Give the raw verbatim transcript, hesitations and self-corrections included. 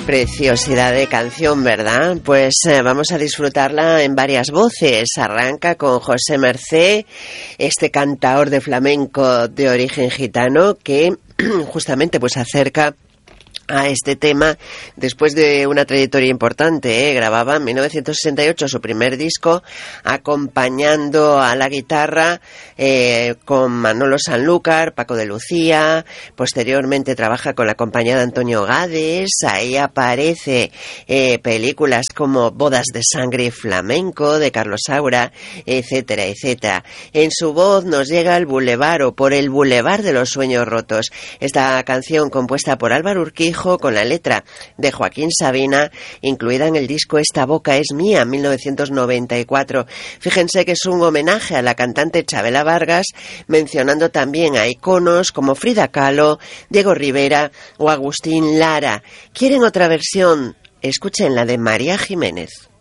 Preciosidad de canción, ¿verdad? Pues eh, vamos a disfrutarla en varias voces. Arranca con José Mercé, este cantaor de flamenco de origen gitano que justamente pues acerca a este tema después de una trayectoria importante, ¿eh? Grababa en mil novecientos sesenta y ocho su primer disco acompañando a la guitarra eh, con Manolo Sanlúcar, Paco de Lucía. Posteriormente trabaja con la compañía de Antonio Gades. Ahí aparece eh, películas como Bodas de Sangre y Flamenco de Carlos Saura, etcétera, etcétera. En su voz nos llega el Boulevard o Por el Boulevard de los Sueños Rotos. Esta canción compuesta por Álvaro Urquijo con la letra de Joaquín Sabina, incluida en el disco Esta Boca es Mía, mil novecientos noventa y cuatro. Fíjense que es un homenaje a la cantante Chabela Vargas, mencionando también a iconos como Frida Kahlo, Diego Rivera o Agustín Lara. ¿Quieren otra versión? Escuchen la de María Jiménez.